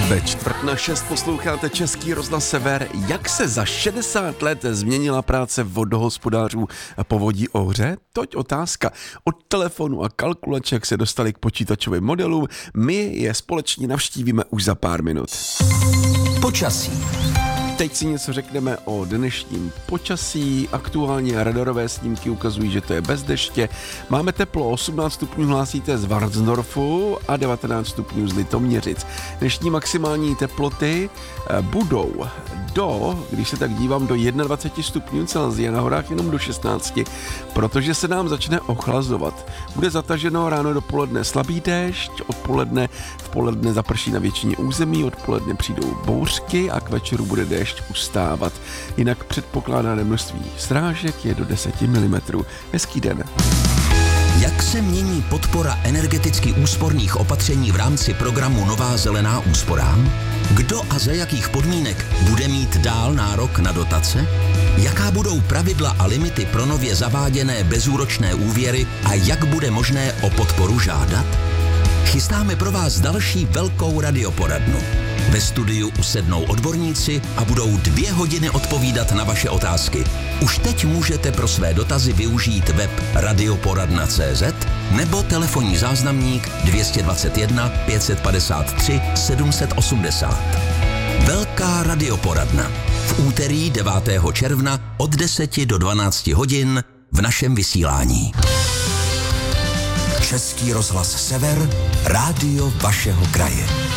Ve 5:45 posloucháte Český rozhlas Sever. Jak se za 60 let změnila práce vodohospodářů povodí Ohře? Toť otázka. Od telefonu a kalkulaček se dostali k počítačovým modelům. My je společně navštívíme už za pár minut. Počasí. Teď si něco řekneme o dnešním počasí. Aktuálně radarové snímky ukazují, že to je bez deště. Máme teplo, 18 stupňů hlásíte z Varnsdorfu a 19 stupňů z Litoměřic. Dnešní maximální teploty budou když se tak dívám, do 21 stupňů Celsia, na horách jenom do 16, protože se nám začne ochlazovat. Bude zataženo ráno dopoledne slabý déšť, v poledne zaprší na většině území, odpoledne přijdou bouřky a k večeru bude déšť ustávat. Jinak předpokládané množství srážek je do 10 mm. Hezký den. Jak se mění podpora energeticky úsporných opatření v rámci programu Nová zelená úsporám? Kdo a za jakých podmínek bude mít dál nárok na dotace? Jaká budou pravidla a limity pro nově zaváděné bezúročné úvěry a jak bude možné o podporu žádat? Chystáme pro vás další velkou radioporadnu. Ve studiu usednou odborníci a budou 2 hodiny odpovídat na vaše otázky. Už teď můžete pro své dotazy využít web radioporadna.cz nebo telefonní záznamník 221 553 780. Velká radioporadna. V úterý 9. června od 10 do 12 hodin v našem vysílání. Český rozhlas Sever, rádio vašeho kraje.